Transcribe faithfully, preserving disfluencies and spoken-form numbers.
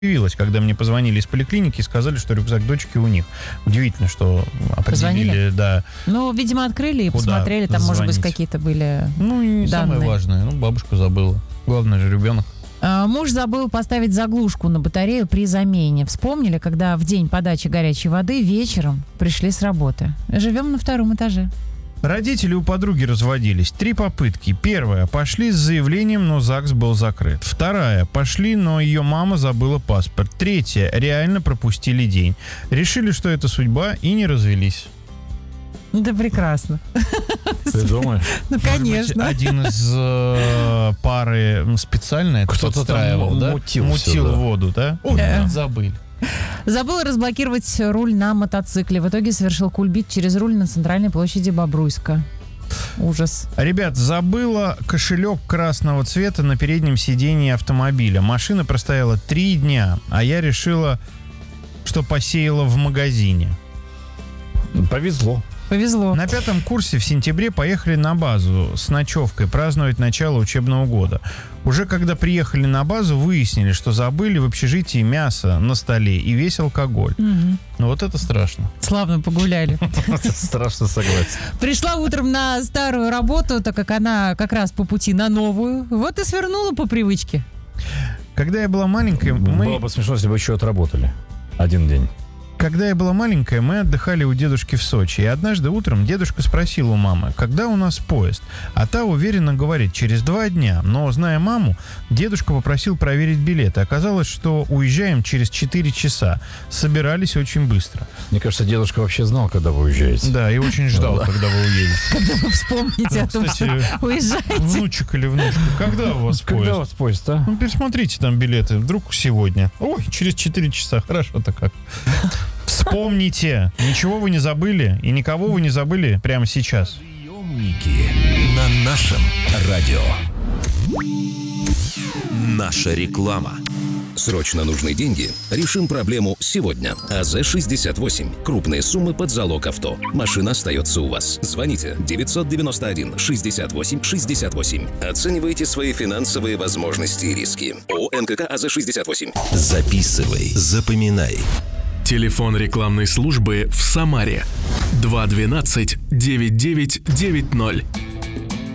удивилась, когда мне позвонили из поликлиники и сказали, что рюкзак дочки у них. Удивительно, что определили, Позвонили? Да. Ну, видимо, открыли и Куда посмотрели, там, может быть, звонить? какие-то были Ну, не данные. самое важное. Ну, бабушка забыла. Главное же ребенок. А, муж забыл поставить заглушку на батарею при замене. Вспомнили, когда в день подачи горячей воды вечером пришли с работы. Живем на втором этаже. Родители у подруги разводились. Три попытки. Первая. Пошли с заявлением, но ЗАГС был закрыт. Вторая. Пошли, но ее мама забыла паспорт. Третья. Реально пропустили день. Решили, что это судьба, и не развелись. Это прекрасно. Ты думаешь? Ну, конечно. Может быть, один из э, пары специально это Кто-то подстраивал, там да? мутил Мутил всё, да. воду, да? Ой, Да. забыли. Забыл разблокировать руль на мотоцикле. В итоге совершил кульбит через руль на центральной площади Бобруйска. Ужас. Ребят, забыла кошелек красного цвета на переднем сидении автомобиля. Машина простояла три дня, а я решила, что посеяла в магазине. Повезло. Повезло. На пятом курсе в сентябре поехали на базу с ночевкой праздновать начало учебного года. Уже когда приехали на базу, выяснили, что забыли в общежитии мясо на столе и весь алкоголь. Мгм. Ну вот это страшно. Славно погуляли. Страшно согласен. Пришла утром на старую работу, так как она как раз по пути на новую. Вот и свернула по привычке. Когда я была маленькой, мы... Было бы смешно, если бы еще отработали. Один день. Когда я была маленькая, мы отдыхали у дедушки в Сочи. И однажды утром дедушка спросил у мамы, когда у нас поезд. А та уверенно говорит, через два дня. Но, зная маму, дедушка попросил проверить билеты. Оказалось, что уезжаем через четыре часа. Собирались очень быстро. Мне кажется, дедушка вообще знал, когда вы уезжаете. Да, и очень ждал, когда вы уедете. Когда вы вспомните о том, что Кстати, уезжаете. внучек или внучка, когда у вас Когда у поезд? вас поезд, а? Ну, пересмотрите там билеты. Вдруг сегодня. Ой, через четыре часа. Хорошо-то как. Вспомните. Ничего вы не забыли и никого вы не забыли прямо сейчас. Приемники на нашем радио. Наша реклама. Срочно нужны деньги? Решим проблему сегодня. АЗ шестьдесят восемь. Крупные суммы под залог авто. Машина остается у вас. Звоните девятьсот девяносто один шестьдесят восемь шестьдесят восемь. Оценивайте свои финансовые возможности и риски. ООО НКК АЗ шестьдесят восемь. Записывай, запоминай. Телефон рекламной службы в Самаре два двенадцать девять девять девять ноль.